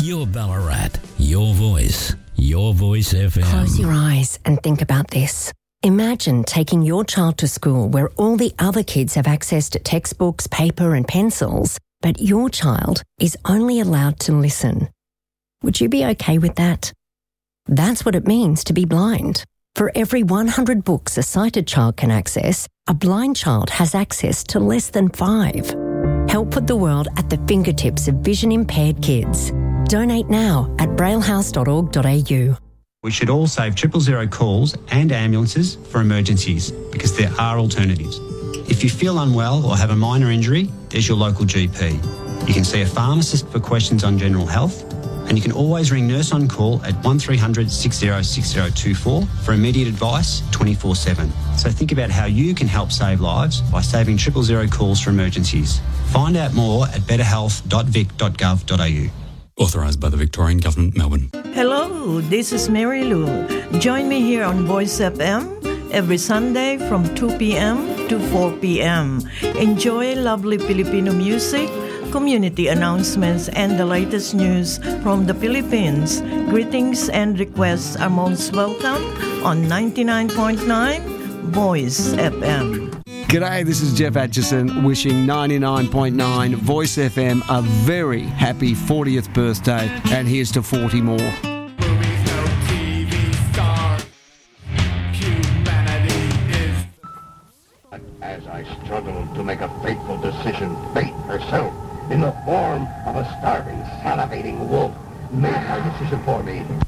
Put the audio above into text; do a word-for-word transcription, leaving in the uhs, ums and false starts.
Your Ballarat, your voice, your Voice F M. Close your eyes and think about this. Imagine taking your child to school where all the other kids have access to textbooks, paper and pencils, but your child is only allowed to listen. Would you be okay with that? That's what it means to be blind. For every one hundred books a sighted child can access, a blind child has access to less than five. Help put the world at the fingertips of vision-impaired kids. Donate now at braillehouse dot org dot a u. We should all save triple zero calls and ambulances for emergencies because there are alternatives. If you feel unwell or have a minor injury, there's your local G P. You can see a pharmacist for questions on general health, and you can always ring Nurse on Call at one three hundred six zero six zero two four for immediate advice twenty-four seven. So think about how you can help save lives by saving triple zero calls for emergencies. Find out more at better health dot vic dot gov dot a u. Authorised by the Victorian Government, Melbourne. Hello, this is Mary Lou. Join me here on Voice F M every Sunday from two p.m. to four p.m. Enjoy lovely Filipino music, community announcements, and the latest news from the Philippines. Greetings and requests are most welcome on ninety-nine point nine Voice F M. G'day, this is Jeff Atchison wishing ninety-nine point nine Voice F M a very happy fortieth birthday, and here's to forty more. As I struggled to make a fateful decision, fate herself, in the form of a starving, salivating wolf, made my decision for me.